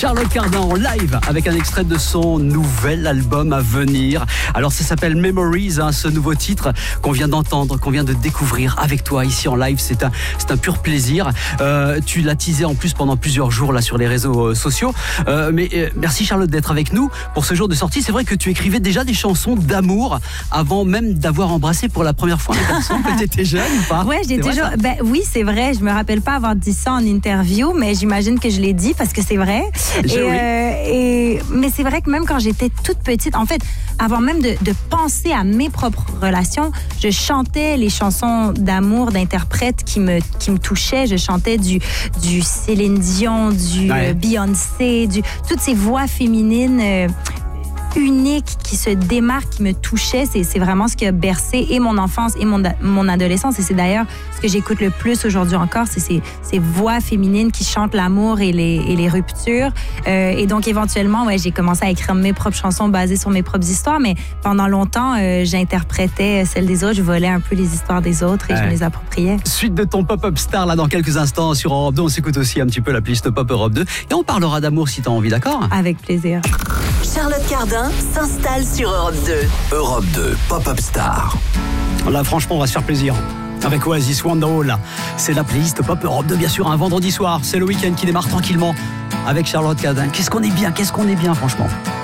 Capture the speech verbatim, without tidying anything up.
Charlotte Cardin en live avec un extrait de son nouvel album à venir. Alors ça s'appelle Memories, hein, ce nouveau titre qu'on vient d'entendre, qu'on vient de découvrir avec toi ici en live. C'est un, c'est un pur plaisir. Euh, tu l'as teasé en plus pendant plusieurs jours là sur les réseaux euh, sociaux. Euh, mais euh, merci Charlotte d'être avec nous pour ce jour de sortie. C'est vrai que tu écrivais déjà des chansons d'amour avant même d'avoir embrassé pour la première fois un garçon. Que t'étais jeune ou pas? Ouais, j'ai toujours. Ben oui, c'est vrai. Je me rappelle pas avoir dit ça en interview, mais j'imagine que je l'ai dit parce que c'est vrai. Et, euh, et mais c'est vrai que même quand j'étais toute petite, en fait, avant même de, de penser à mes propres relations, je chantais les chansons d'amour d'interprètes qui me qui me touchaient. Je chantais du du Céline Dion, du ouais. euh, Beyoncé, du toutes ces voix féminines. Euh, unique, qui se démarque, qui me touchait. C'est, c'est vraiment ce qui a bercé et mon enfance et mon, mon adolescence. Et c'est d'ailleurs ce que j'écoute le plus aujourd'hui encore, c'est ces, ces voix féminines qui chantent l'amour et les, et les ruptures. Euh, et donc, éventuellement, ouais, j'ai commencé à écrire mes propres chansons basées sur mes propres histoires, mais pendant longtemps, euh, j'interprétais celles des autres. Je volais un peu les histoires des autres et ouais. je me les appropriais. Suite de ton Pop-Up Star, là, dans quelques instants sur Europe deux, on s'écoute aussi un petit peu la playlist Pop Europe deux. Et on parlera d'amour si tu as envie, d'accord? Avec plaisir. Charlotte Cardin s'installe sur Europe deux. Europe deux, Pop-Up Star. Là, franchement, on va se faire plaisir. Avec Oasis Wonderwall. C'est la playlist Pop Europe deux, bien sûr, un vendredi soir. C'est le week-end qui démarre tranquillement avec Charlotte Cardin. Qu'est-ce qu'on est bien, qu'est-ce qu'on est bien, franchement.